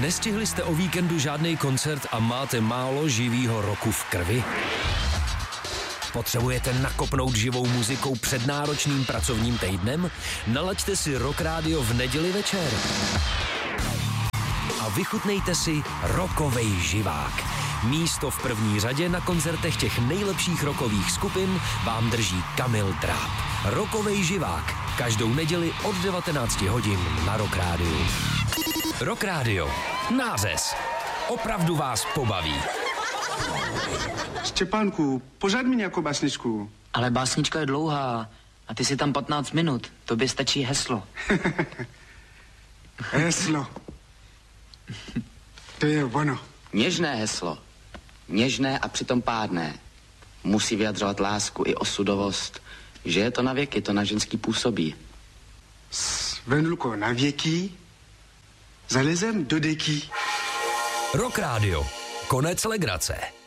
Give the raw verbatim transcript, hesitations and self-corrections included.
Nestihli jste o víkendu žádný koncert a máte málo živýho roku v krvi? Potřebujete nakopnout živou muzikou před náročným pracovním týdnem? Nalaďte si Rock Radio v neděli večer. A vychutnejte si rockovej živák. Místo v první řadě na koncertech těch nejlepších rockových skupin vám drží Kamil Dráp. Rockovej živák. Každou neděli od devatenácti hodin na Rock Radio. Rock Radio. Nářez. Opravdu vás pobaví. Štěpánku, pořád mi nějakou básničku. Ale básnička je dlouhá a ty si tam patnáct minut. Tobě stačí heslo. Heslo. To je ono. Něžné heslo. Něžné a přitom pádné. Musí vyjadřovat lásku i osudovost. Že je to na věky, to na ženský působí. Svenluko, na věky zalezem do deky. Rock Radio. Konec legrace.